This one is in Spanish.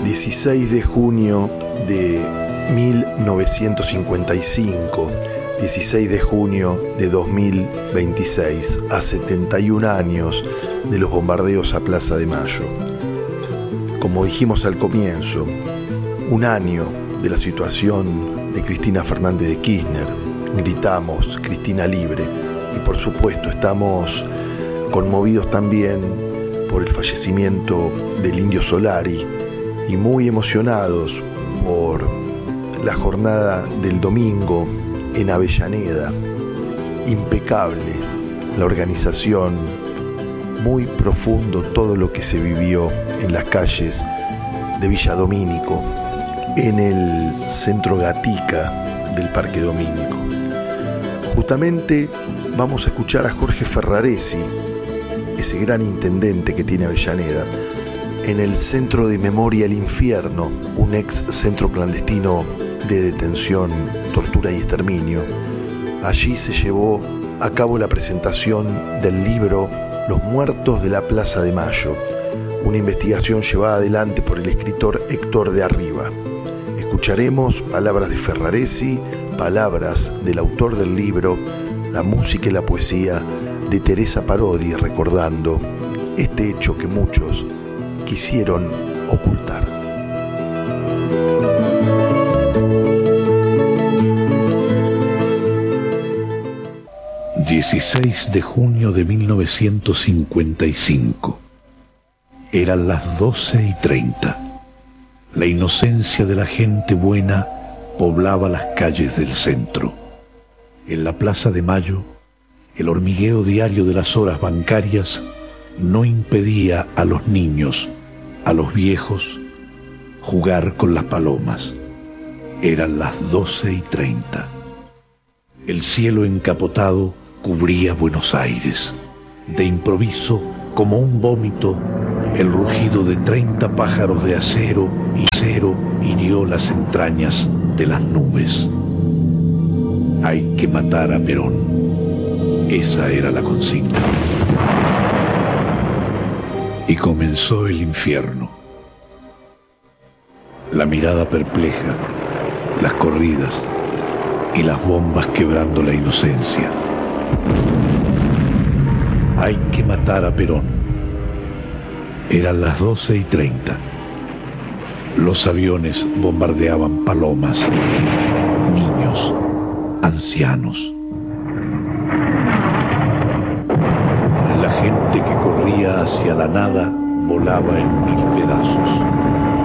16 de junio de 1955, 16 de junio de 2026, a 71 años de los bombardeos a Plaza de Mayo. Como dijimos al comienzo, un año de la situación de Cristina Fernández de Kirchner. Gritamos Cristina libre, y por supuesto estamos conmovidos también por el fallecimiento del Indio Solari y muy emocionados por la jornada del domingo en Avellaneda. Impecable la organización, muy profundo todo lo que se vivió en las calles de Villa Domínico, en el centro Gatica del Parque Domínico. Justamente vamos a escuchar a Jorge Ferraresi, ese gran intendente que tiene Avellaneda, en el Centro de Memoria El Infierno, un ex centro clandestino de detención, tortura y exterminio. Allí se llevó a cabo la presentación del libro Los Muertos de la Plaza de Mayo, una investigación llevada adelante por el escritor Héctor de Arriba. Escucharemos palabras de Ferraresi, palabras del autor del libro, la música y la poesía de Teresa Parodi, recordando este hecho que muchos quisieron ocultar. ...16 de junio de 1955... Eran las 12:30. La inocencia de la gente buena poblaba las calles del centro. En la Plaza de Mayo, el hormigueo diario de las horas bancarias no impedía a los niños, a los viejos, jugar con las palomas. Eran las 12:30. El cielo encapotado cubría Buenos Aires. De improviso, como un vómito, el rugido de 30 pájaros de acero y cero hirió las entrañas de las nubes. Hay que matar a Perón. Esa era la consigna. Y comenzó el infierno. La mirada perpleja, las corridas y las bombas quebrando la inocencia. Hay que matar a Perón. Eran las 12:30. Los aviones bombardeaban palomas, niños, ancianos. La gente que corría hacia la nada volaba en 1000